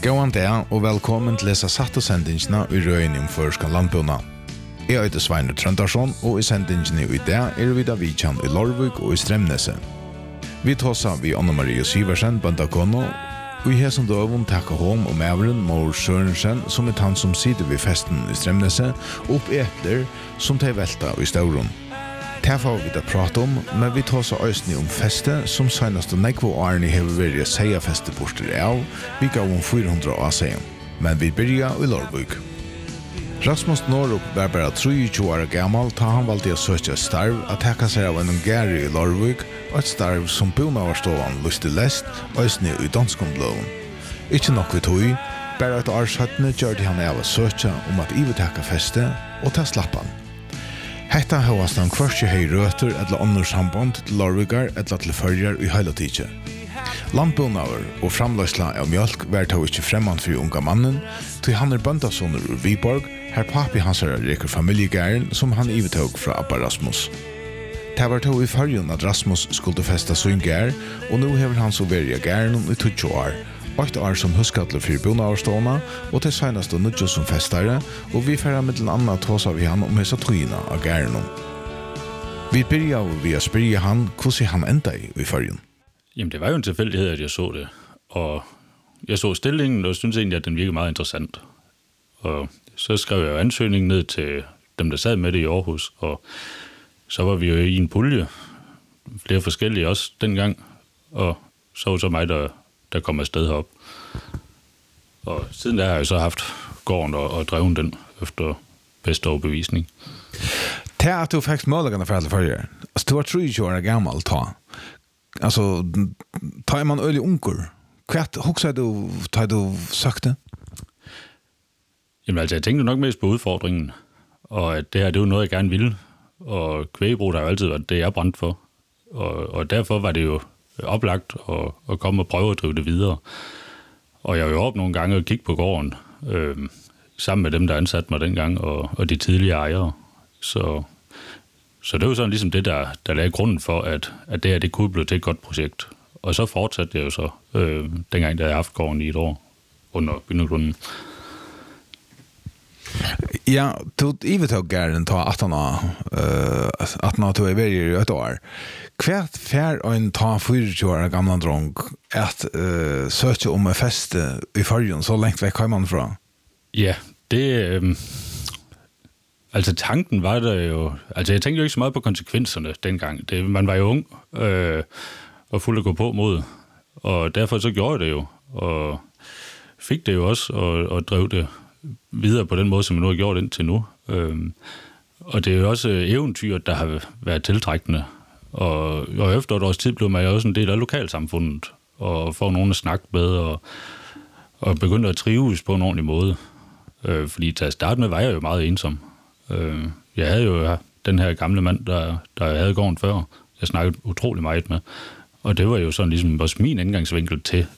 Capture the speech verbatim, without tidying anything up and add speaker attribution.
Speaker 1: Gåan dag og velkommen til lesa satte sendingsna i røyene om førskan landbuna. Jeg heter Sveinur Trøndarsson, og i sendingsene i dag er vi da vidtjen i Lorvik og i Stremnese. Vi tåsa vi Anna Marie Siversen, Bandakono, og i hesson døvun takka hom og mævren Mor Sørensen, som er han som sitter ved festen i Stremnese, opp epler som de velta i Staurun. Det får vi da prate om, men vi tar så øyne om festet, som senest og nekvo årene hever vært seia festeborster av, vi gav om fire hundre av seg. Men vi begynner i Lorvik. Rasmus Norup var bare treogtjúgu år gammel, da han valgte å søke et starv, at takka seg av en gæri i Lorvik, og et starv som bonavarstående lyste lest, øyne i danskomblåen. Ikke nok vi tog, bare et år søttene gjør han av å søke om at ivetakka festet, og ta slapp han. Hetta høyast han kvørst i hei røter eller andre samband til Lorvikar eller til førjar i heila tidsi. Landbunnaver og framløsla av mjölk var tog ikke fremman for unga mannen, til han er bøndassoner ur Viborg, her papi hans er reker familjegæren som han ivetog fra Abba Rasmus. Det var tog i fargen at Rasmus skulle festa sin gær, og nå hever han så verja gæren i tjugo år, åtte år som huskatler for bonavarstående, og til seneste nødjo som festare, og vi færa mittelen anna tåsa vi han om hesa tøyina av gæren. Vi byrja av vi a spyrja han hvordan han enda i i fargen.
Speaker 2: Jamen, det var jo en tilfældighed, at jeg så det. Og jeg så stillingen, og synes egentlig, at den virkede meget interessant. Og så skrev jeg jo ansøgningen ned til dem, der sad med det i Aarhus. Og så var vi jo i en pulje, flere forskellige også dengang. Og så var så mig, der, der kom afsted herop. Og siden der har jeg så haft gården og, og dreven den efter bedste overbevisning.
Speaker 1: Det er at du faktisk målagene for alle følger. Altså, du var treogtjúgu år gammel, ta. Altså, tar man øl i unker? Hva hoksa du, tar du sagt det?
Speaker 2: Jamen altså, jeg tænkte nok mest på udfordringen, og at det her, det var noget, jeg gerne ville, og kvægebrug har jo altid været det, jeg brændte for, og, og derfor var det jo oplagt at, at komme og prøve at drive det videre. Og jeg var jo op nogle gange og kigge på gården, øh, sammen med dem, der ansatte mig dengang, og, og de tidligere ejere, så... Så det var sådan ligesom det, der, der lagde grunden for, at, at det her det kunne blive til et godt projekt. Og så fortsatte jeg jo så, øh, dengang der jeg haft gården i et år, under bygningsgrunden.
Speaker 1: Ja, du ivetog gæren ta atten år, uh, atten år du er veldig i et år. Hvert fær og en ta fireogtjúgu år gamle drong at uh, søke om et feste i fargen så lengt vekk har man fra?
Speaker 2: Ja, det... Øh, Altså tanken var der jo, altså jeg tænkte jo ikke så meget på konsekvenserne dengang. Det, man var jo ung øh, og fuld at gå på mod, og derfor så gjorde jeg det jo, og fik det jo også, og, og drev det videre på den måde, som jeg nu har gjort indtil nu. Øh, og det er jo også eventyret, der har været tiltrækkende, og, og efter et års tid blev man jo også en del af lokalsamfundet, og får nogen at snakke med, og, og begyndte at trives på en ordentlig måde. Øh, fordi til at starte med var jeg jo meget ensom. Jeg havde jo den her gamle mand, der, der havde gården før. Jeg snakkede utrolig meget med. Og det var jo sådan ligesom også min indgangsvinkel til